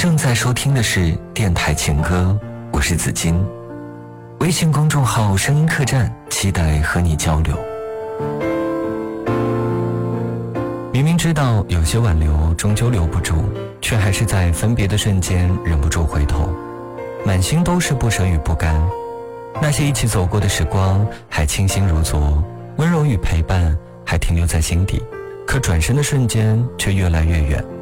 正在收听的是电台情歌，我是子金。微信公众号声音客栈，期待和你交流。明明知道有些挽留终究留不住，却还是在分别的瞬间忍不住回头，满心都是不舍与不甘。那些一起走过的时光还清新如昨，温柔与陪伴还停留在心底，可转身的瞬间却越来越远。